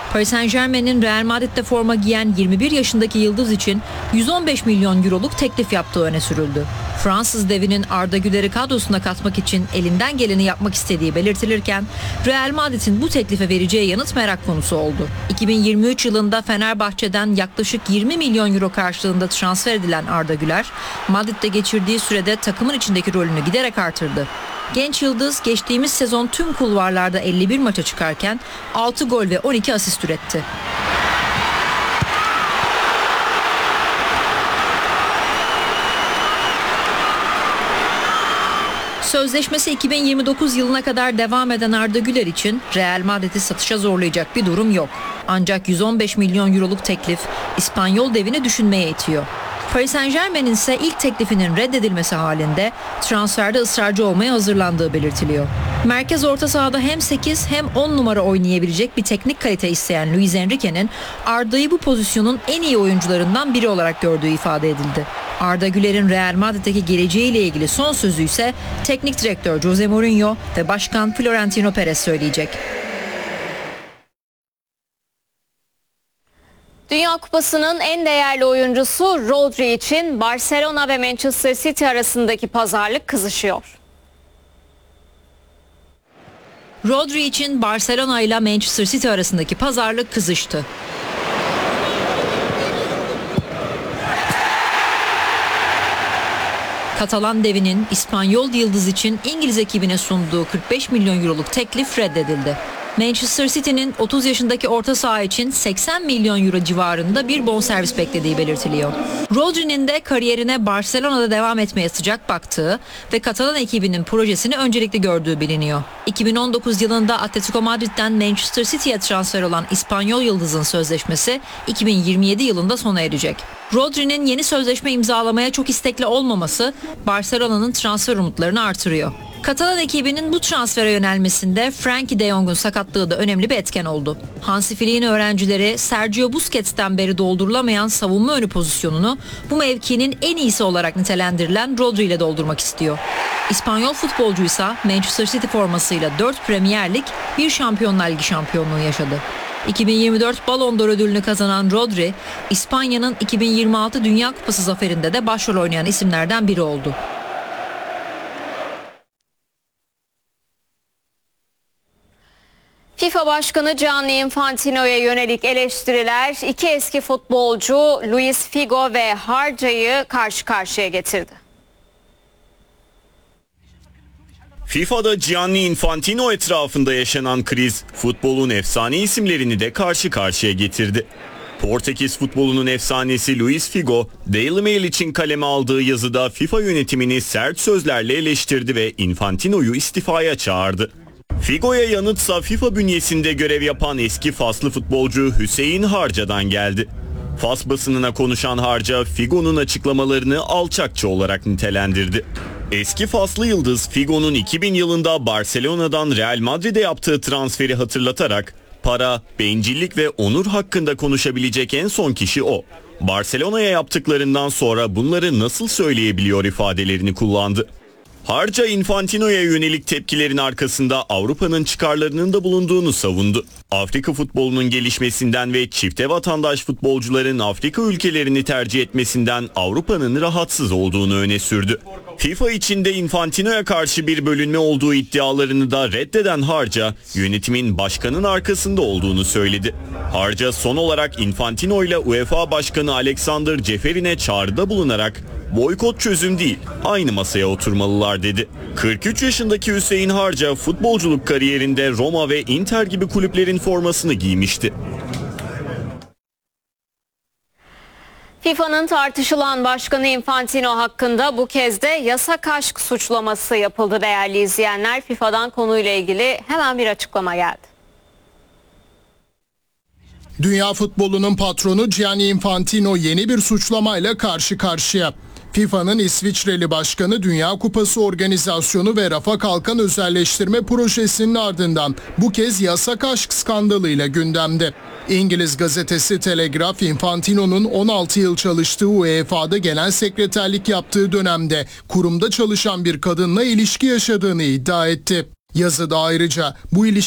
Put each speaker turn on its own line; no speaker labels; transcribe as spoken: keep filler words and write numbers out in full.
Paris Saint-Germain'in Real Madrid'de forma giyen yirmi bir yaşındaki yıldız için yüz on beş milyon euroluk teklif yaptığı öne sürüldü. Fransız devinin Arda Güler'i kadrosuna katmak için elinden geleni yapmak istediği belirtilirken Real Madrid'in bu teklife vereceği yanıt merak konusu oldu. iki bin yirmi üç yılında Fenerbahçe'den yaklaşık yirmi milyon euro karşılığında transfer edilen Arda Güler, Madrid'de geçirdiği sürede takımın içindeki rolünü giderek artırdı. Genç yıldız geçtiğimiz sezon tüm kulvarlarda elli bir maça çıkarken altı gol ve on iki asist üretti. Sözleşmesi iki bin yirmi dokuz yılına kadar devam eden Arda Güler için Real Madrid'i satışa zorlayacak bir durum yok. Ancak yüz on beş milyon euroluk teklif İspanyol devini düşünmeye itiyor. Paris Saint-Germain'in ise ilk teklifinin reddedilmesi halinde transferde ısrarcı olmaya hazırlandığı belirtiliyor. Merkez orta sahada hem sekiz hem on numara oynayabilecek bir teknik kalite isteyen Luis Enrique'nin Arda'yı bu pozisyonun en iyi oyuncularından biri olarak gördüğü ifade edildi. Arda Güler'in Real Madrid'deki geleceğiyle ilgili son sözü ise teknik direktör Jose Mourinho ve başkan Florentino Perez söyleyecek.
Dünya Kupası'nın en değerli oyuncusu Rodri için Barcelona ve Manchester City arasındaki pazarlık kızışıyor.
Rodri için Barcelona ile Manchester City arasındaki pazarlık kızıştı. Katalan devinin İspanyol yıldız için İngiliz ekibine sunduğu kırk beş milyon euroluk teklif reddedildi. Manchester City'nin otuz yaşındaki orta saha için seksen milyon euro civarında bir bonservis beklediği belirtiliyor. Rodri'nin de kariyerine Barcelona'da devam etmeye sıcak baktığı ve Katalan ekibinin projesini öncelikli gördüğü biliniyor. iki bin on dokuz yılında Atletico Madrid'den Manchester City'ye transfer olan İspanyol yıldızın sözleşmesi iki bin yirmi yedi yılında sona erecek. Rodri'nin yeni sözleşme imzalamaya çok istekli olmaması Barcelona'nın transfer umutlarını artırıyor. Katalan ekibinin bu transfere yönelmesinde Frenkie de Jong'un sakatlığı da önemli bir etken oldu. Hansi Flick'in öğrencileri Sergio Busquets'ten beri doldurulamayan savunma önü pozisyonunu bu mevkinin en iyisi olarak nitelendirilen Rodri ile doldurmak istiyor. İspanyol futbolcuysa Manchester City formasıyla dört Premier Lig, bir Şampiyonlar Ligi şampiyonluğu yaşadı. iki bin yirmi dört Ballon d'Or ödülünü kazanan Rodri, İspanya'nın iki bin yirmi altı Dünya Kupası zaferinde de başrol oynayan isimlerden biri oldu.
FIFA Başkanı Gianni Infantino'ya yönelik eleştiriler iki eski futbolcu Luis Figo ve Harca'yı karşı karşıya getirdi.
FIFA'da Gianni Infantino etrafında yaşanan kriz futbolun efsane isimlerini de karşı karşıya getirdi. Portekiz futbolunun efsanesi Luis Figo, Daily Mail için kaleme aldığı yazıda FIFA yönetimini sert sözlerle eleştirdi ve Infantino'yu istifaya çağırdı. Figo'ya yanıtsa FIFA bünyesinde görev yapan eski Faslı futbolcu Hüseyin Harca'dan geldi. Fas basınına konuşan Harca, Figo'nun açıklamalarını alçakça olarak nitelendirdi. Eski Faslı yıldız Figo'nun iki bin yılında Barcelona'dan Real Madrid'e yaptığı transferi hatırlatarak para, bencillik ve onur hakkında konuşabilecek en son kişi o. Barcelona'ya yaptıklarından sonra bunları nasıl söyleyebiliyor ifadelerini kullandı. Harca Infantino'ya yönelik tepkilerin arkasında Avrupa'nın çıkarlarının da bulunduğunu savundu. Afrika futbolunun gelişmesinden ve çifte vatandaş futbolcuların Afrika ülkelerini tercih etmesinden Avrupa'nın rahatsız olduğunu öne sürdü. FIFA içinde Infantino'ya karşı bir bölünme olduğu iddialarını da reddeden Harca, yönetimin başkanın arkasında olduğunu söyledi. Harca son olarak Infantino ile UEFA Başkanı Alexander Ceferin'e çağrıda bulunarak boykot çözüm değil, aynı masaya oturmalılar dedi. kırk üç yaşındaki Hüseyin Harca futbolculuk kariyerinde Roma ve Inter gibi kulüplerin formasını giymişti.
FIFA'nın tartışılan başkanı Infantino hakkında bu kez de yasak aşk suçlaması yapıldı değerli izleyenler. FIFA'dan konuyla ilgili hemen bir açıklama geldi.
Dünya futbolunun patronu Gianni Infantino yeni bir suçlamayla karşı karşıya. FIFA'nın İsviçreli başkanı Dünya Kupası organizasyonu ve rafa kalkan özelleştirme projesinin ardından bu kez yasak aşk skandalıyla gündemde. İngiliz gazetesi Telegraph, Infantino'nun on altı yıl çalıştığı U E F A'da genel sekreterlik yaptığı dönemde kurumda çalışan bir kadınla ilişki yaşadığını iddia etti. Yazıda ayrıca bu ilişki